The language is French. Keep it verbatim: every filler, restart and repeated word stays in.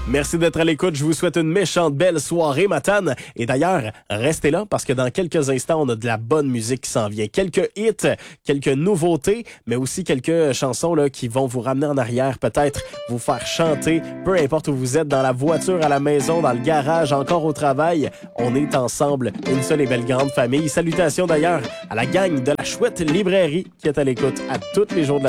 Merci d'être à l'écoute. Je vous souhaite une méchante belle soirée, Matane. Et d'ailleurs, restez là parce que dans quelques instants, on a de la bonne musique qui s'en vient. Quelques hits, quelques nouveautés, mais aussi quelques chansons là, qui vont vous ramener en arrière, peut-être vous faire chanter, peu importe où vous êtes, dans la voiture, à la maison, dans le garage, encore au travail. On est ensemble, une seule et belle grande famille. Salutations d'ailleurs à la gang de la Chouette Librairie qui est à l'écoute à tous les jours de la